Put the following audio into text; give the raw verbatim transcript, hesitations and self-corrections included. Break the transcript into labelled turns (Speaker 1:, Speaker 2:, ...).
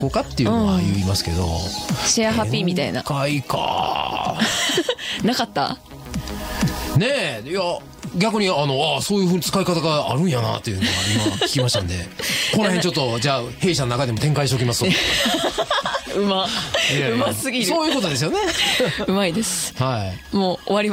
Speaker 1: こうかっていうのは言いますけど、
Speaker 2: シェアハピーみたいな
Speaker 1: 展開か
Speaker 2: なかった
Speaker 1: ねえ。いや逆にあのあそういうふうに使い方があるんやなっていうのが今聞きましたんでこの辺ちょっとじゃあ弊社の中でも展開しておきますと
Speaker 2: うまうますぎる。
Speaker 1: そういうことですよね
Speaker 2: うまいです。
Speaker 1: はい
Speaker 2: もう終わり